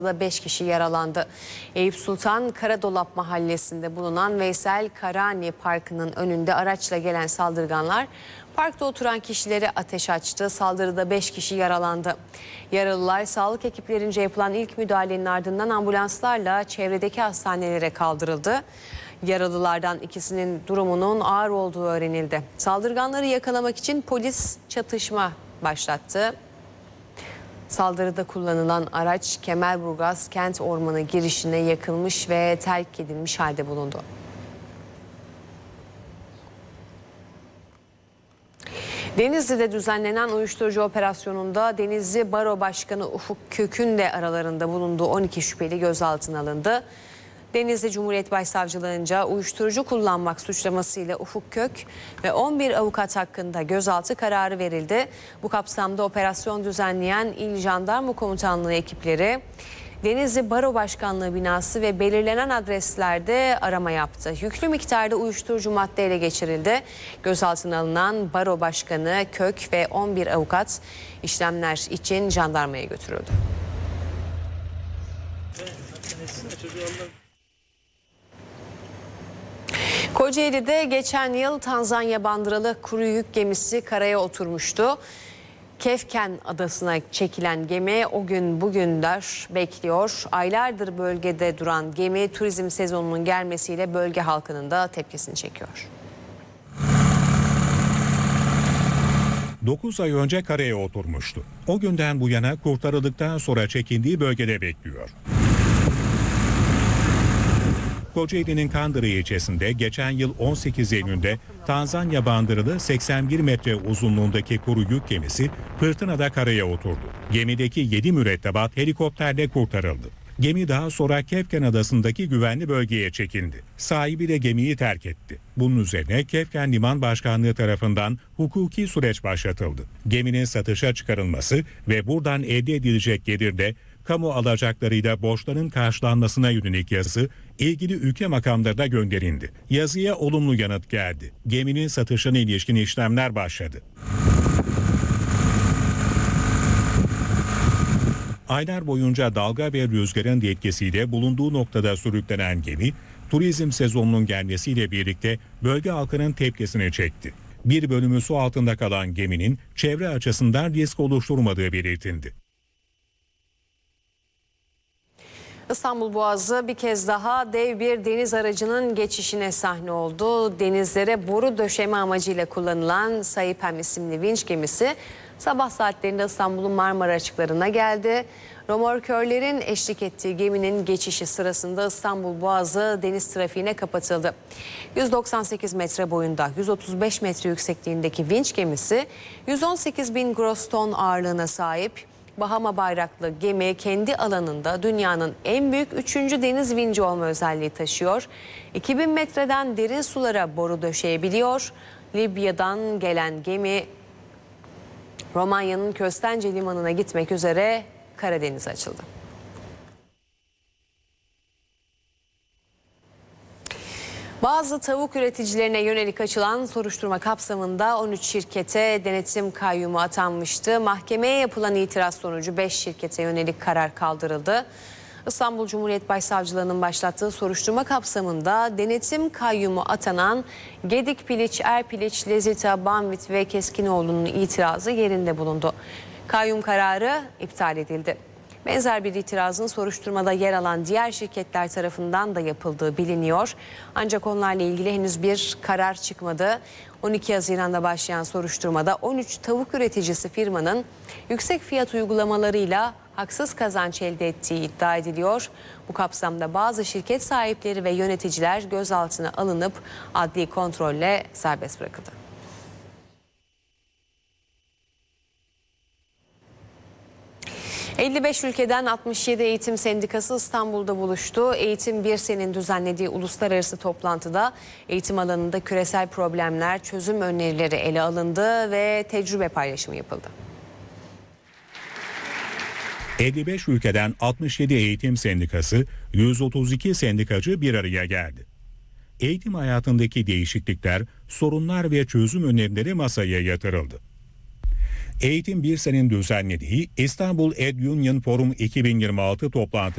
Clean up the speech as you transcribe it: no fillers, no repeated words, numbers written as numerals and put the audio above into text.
5 kişi yaralandı. Eyüp Sultan Karadolap mahallesinde bulunan Veysel Karani Parkı'nın önünde araçla gelen saldırganlar parkta oturan kişilere ateş açtı. Saldırıda 5 kişi yaralandı. Yaralılar sağlık ekiplerince yapılan ilk müdahalenin ardından ambulanslarla çevredeki hastanelere kaldırıldı. Yaralılardan ikisinin durumunun ağır olduğu öğrenildi. Saldırganları yakalamak için polis çatışma başlattı. Saldırıda kullanılan araç Kemerburgaz Kent Ormanı girişine yakılmış ve terk edilmiş halde bulundu. Denizli'de düzenlenen uyuşturucu operasyonunda Denizli Baro Başkanı Ufuk Kök'ün de aralarında bulunduğu 12 şüpheli gözaltına alındı. Denizli Cumhuriyet Başsavcılığınca uyuşturucu kullanmak suçlamasıyla Ufuk Kök ve 11 avukat hakkında gözaltı kararı verildi. Bu kapsamda operasyon düzenleyen İl Jandarma Komutanlığı ekipleri Denizli Baro Başkanlığı binası ve belirlenen adreslerde arama yaptı. Yüklü miktarda uyuşturucu madde ele geçirildi. Gözaltına alınan Baro Başkanı Kök ve 11 avukat işlemler için jandarmaya götürüldü. Kocaeli'de geçen yıl Tanzanya bandıralı kuru yük gemisi karaya oturmuştu. Kefken Adası'na çekilen gemi o gün bugündür bekliyor. Aylardır bölgede duran gemi turizm sezonunun gelmesiyle bölge halkının da tepkisini çekiyor. 9 ay önce karaya oturmuştu. O günden bu yana kurtarıldıktan sonra çekildiği bölgede bekliyor. Kocaeli'nin Kandıra ilçesinde geçen yıl 18 Eylül'de Tanzanya bandırılı 81 metre uzunluğundaki kuru yük gemisi fırtınada karaya oturdu. Gemideki 7 mürettebat helikopterle kurtarıldı. Gemi daha sonra Kefken Adası'ndaki güvenli bölgeye çekildi. Sahibi de gemiyi terk etti. Bunun üzerine Kefken Liman Başkanlığı tarafından hukuki süreç başlatıldı. Geminin satışa çıkarılması ve buradan elde edilecek gelirde kamu alacaklarıyla borçların karşılanmasına yönelik yazı ilgili ülke makamlarına gönderildi. Yazıya olumlu yanıt geldi. Geminin satışına ilişkin işlemler başladı. Aylar boyunca dalga ve rüzgarın etkisiyle bulunduğu noktada sürüklenen gemi, turizm sezonunun gelmesiyle birlikte bölge halkının tepkisini çekti. Bir bölümü su altında kalan geminin çevre açısından risk oluşturmadığı belirtildi. İstanbul Boğazı bir kez daha dev bir deniz aracının geçişine sahne oldu. Denizlere boru döşeme amacıyla kullanılan Saipem isimli vinç gemisi sabah saatlerinde İstanbul'un Marmara açıklarına geldi. Römorkörlerin eşlik ettiği geminin geçişi sırasında İstanbul Boğazı deniz trafiğine kapatıldı. 198 metre boyunda, 135 metre yüksekliğindeki vinç gemisi 118 bin gross ton ağırlığına sahip. Bahama bayraklı gemi kendi alanında dünyanın en büyük 3. deniz vinci olma özelliği taşıyor. 2000 metreden derin sulara boru döşeyebiliyor. Libya'dan gelen gemi Romanya'nın Köstence limanına gitmek üzere Karadeniz'e açıldı. Bazı tavuk üreticilerine yönelik açılan soruşturma kapsamında 13 şirkete denetim kayyumu atanmıştı. Mahkemeye yapılan itiraz sonucu 5 şirkete yönelik karar kaldırıldı. İstanbul Cumhuriyet Başsavcılığı'nın başlattığı soruşturma kapsamında denetim kayyumu atanan Gedik Piliç, Erpiliç, Lezita, Banvit ve Keskinoğlu'nun itirazı yerinde bulundu. Kayyum kararı iptal edildi. Benzer bir itirazın soruşturmada yer alan diğer şirketler tarafından da yapıldığı biliniyor. Ancak onlarla ilgili henüz bir karar çıkmadı. 12 Haziran'da başlayan soruşturmada 13 tavuk üreticisi firmanın yüksek fiyat uygulamalarıyla haksız kazanç elde ettiği iddia ediliyor. Bu kapsamda bazı şirket sahipleri ve yöneticiler gözaltına alınıp adli kontrolle serbest bırakıldı. ...55 ülkeden 67 eğitim sendikası İstanbul'da buluştu. Eğitim Birsen'in düzenlediği uluslararası toplantıda eğitim alanında küresel problemler, çözüm önerileri ele alındı ve tecrübe paylaşımı yapıldı. 55 ülkeden 67 eğitim sendikası, 132 sendikacı bir araya geldi. Eğitim hayatındaki değişiklikler, sorunlar ve çözüm önerileri masaya yatırıldı. Eğitim Birsen'in düzenlediği İstanbul Ed Union Forum 2026 toplantısı